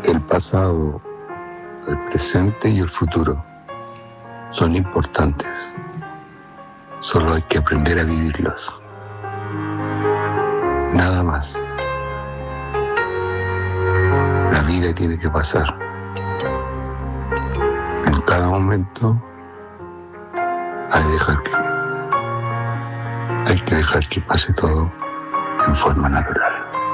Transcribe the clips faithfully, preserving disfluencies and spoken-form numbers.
El pasado, el presente y el futuro son importantes. Solo hay que aprender a vivirlos. Nada más. La vida tiene que pasar. En cada momento hay, dejar que, hay que dejar que pase todo en forma natural.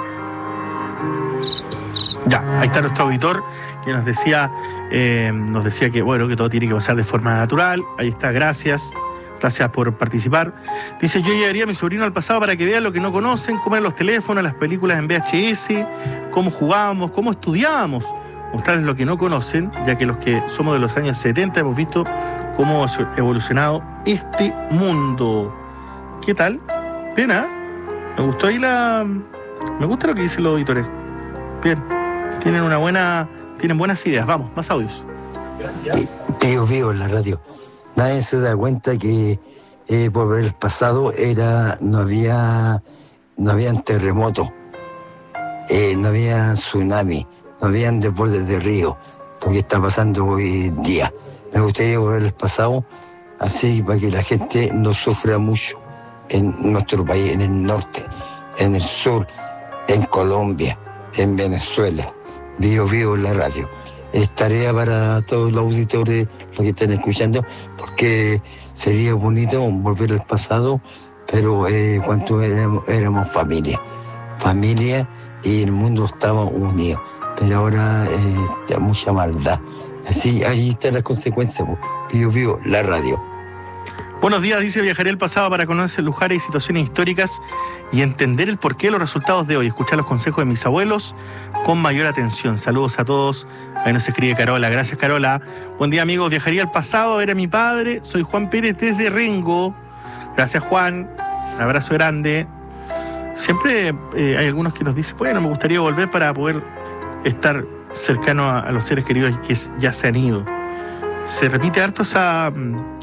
Ya, ahí está nuestro auditor que nos decía, eh, nos decía que bueno, que todo tiene que pasar de forma natural. Ahí está, gracias. Gracias por participar. Dice, yo llevaría a mi sobrino al pasado para que vean lo que no conocen, cómo eran los teléfonos, las películas en V H S, cómo jugábamos, cómo estudiábamos. Mostrarles lo que no conocen, ya que los que somos de los años setenta hemos visto cómo ha evolucionado este mundo. ¿Qué tal? Bien, ¿eh? Me gustó ahí la... Me gusta lo que dicen los auditores. Bien. Tienen una buena... Tienen buenas ideas. Vamos, más audios. Gracias. Tío vivo en la radio. Nadie se da cuenta que eh, por ver el pasado era... No había... No habían terremotos. Eh, no había tsunami. No habían desbordes de río. Lo que está pasando hoy en día. Me gustaría volver al pasado, así para que la gente no sufra mucho en nuestro país, en el norte, en el sur, en Colombia, en Venezuela. Vivo, vivo en la radio. Es tarea para todos los auditores, los que están escuchando, porque sería bonito volver al pasado, pero eh, cuando éramos, éramos familia. Familia y el mundo estaba unido. Pero ahora eh, hay mucha maldad. Así, ahí están las consecuencias. Vivo, vivo, la radio. Buenos días, dice, viajaré al pasado para conocer lugares y situaciones históricas y entender el porqué de los resultados de hoy. Escuchar los consejos de mis abuelos con mayor atención. Saludos a todos. Ahí nos escribe Carola. Gracias, Carola. Buen día, amigos. Viajaría al pasado a ver a mi padre. Soy Juan Pérez desde Rengo. Gracias, Juan. Un abrazo grande. Siempre eh, hay algunos que nos dicen, bueno, me gustaría volver para poder estar cercano a, a los seres queridos que ya se han ido. Se repite harto esa...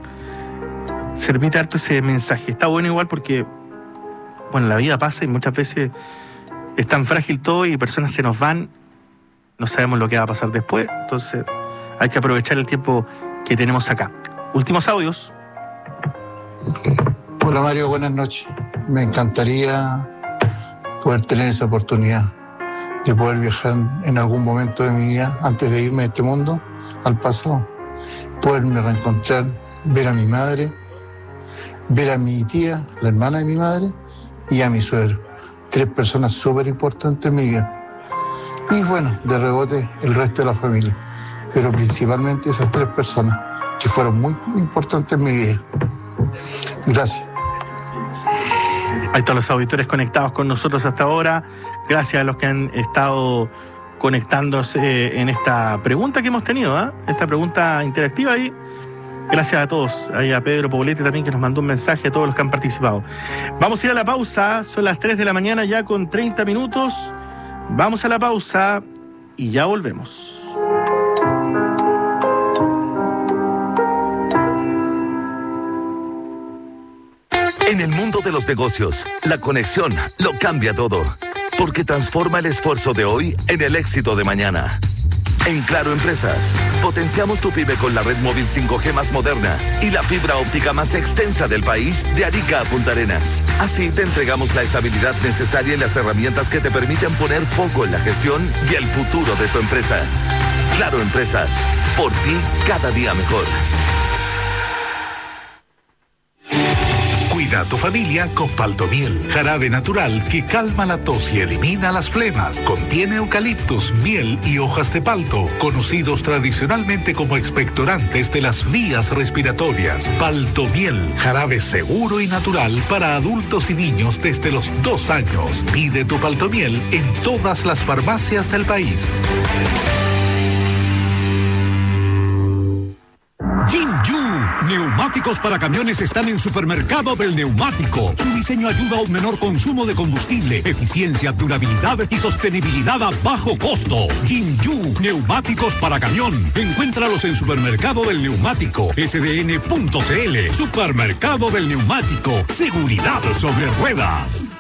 Se repite harto ese mensaje. Está bueno igual porque, bueno, la vida pasa y muchas veces es tan frágil todo y personas se nos van, no sabemos lo que va a pasar después, entonces hay que aprovechar el tiempo que tenemos acá. Últimos audios. Hola Mario, buenas noches. Me encantaría poder tener esa oportunidad de poder viajar en algún momento de mi vida, antes de irme de este mundo, al pasado. Poderme reencontrar, ver a mi madre, ver a mi tía, la hermana de mi madre, y a mi suegro. Tres personas súper importantes en mi vida. Y bueno, de rebote, el resto de la familia. Pero principalmente esas tres personas, que fueron muy importantes en mi vida. Gracias. Ahí están los auditores conectados con nosotros hasta ahora. Gracias a los que han estado conectándose en esta pregunta que hemos tenido, ¿eh? Esta pregunta interactiva ahí. Gracias a todos. Ahí a Pedro Poblete también, que nos mandó un mensaje, a todos los que han participado. Vamos a ir a la pausa. Son las tres de la mañana ya con treinta minutos. Vamos a la pausa y ya volvemos. En el mundo de los negocios, la conexión lo cambia todo, porque transforma el esfuerzo de hoy en el éxito de mañana. En Claro Empresas, potenciamos tu pyme con la red móvil cinco G más moderna y la fibra óptica más extensa del país, de Arica a Punta Arenas. Así te entregamos la estabilidad necesaria y las herramientas que te permiten poner foco en la gestión y el futuro de tu empresa. Claro Empresas, por ti cada día mejor. Cuida a tu familia con Paltomiel, jarabe natural que calma la tos y elimina las flemas. Contiene eucaliptus, miel y hojas de palto, conocidos tradicionalmente como expectorantes de las vías respiratorias. Paltomiel, jarabe seguro y natural para adultos y niños desde los dos años. Pide tu Paltomiel en todas las farmacias del país. Jinju, neumáticos para camiones están en Supermercado del Neumático. Su diseño ayuda a un menor consumo de combustible, eficiencia, durabilidad y sostenibilidad a bajo costo. Jinju, neumáticos para camión. Encuéntralos en Supermercado del Neumático, S D N punto C L. Supermercado del Neumático, seguridad sobre ruedas.